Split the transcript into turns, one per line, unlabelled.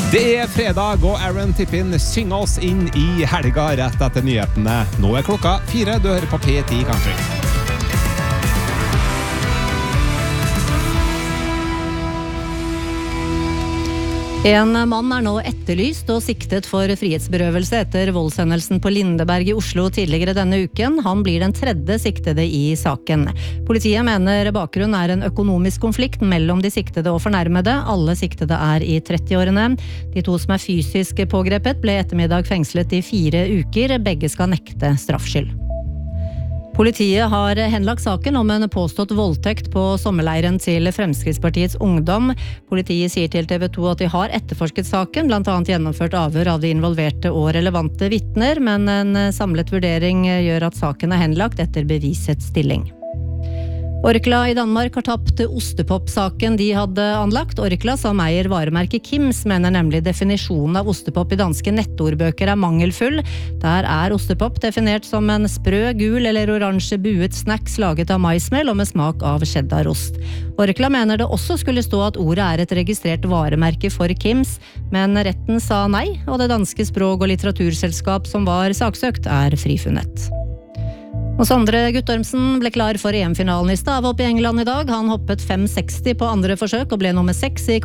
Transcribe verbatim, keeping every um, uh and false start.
Det er fredag, og Aaron Tippin synger oss inn i helga rett etter nyhetene. Nå er klokka fire, du hører på P ti Country.
En mann er nå etterlyst og siktet for frihetsberøvelse etter voldshendelsen på Lindeberg i Oslo tidligere denne uken. Han blir den tredje siktede i saken. Politiet mener bakgrunnen er en økonomisk konflikt mellom de siktede og fornærmede. Alle siktede er i trettiårene. De to som er fysisk pågrepet ble ettermiddag fengslet i fire uker. Begge skal nekte straffskyld. Politiet har henlagt saken om en påstått voldtekt på sommerleiren til Fremskrittspartiets ungdom. Politiet sier til T V to at de har etterforsket saken, blant annet gjennomført avhør av de involverte og relevante vittner, men en samlet vurdering gjør at saken er henlagt etter bevisets stilling. Orkla i Danmark har tapt ostepop-saken de hadde anlagt. Orkla, som eier varemerket Kims, mener nemlig definisjonen av ostepop i danske nettordbøker er mangelfull. Der er ostepop definert som en sprø, gul eller oransje buet snacks laget av maismel og med smak av cheddarost. Orkla mener det også skulle stå at ordet er et registrert varemerke for Kims, men retten sa nei, og det danske språk- og litteraturselskap som var saksøkt er frifunnet. Og Sondre Guttormsen ble klar for E M-finalen i stavhopp i England i dag. Han hoppet fem seksti på andre forsøk og ble nummer seks i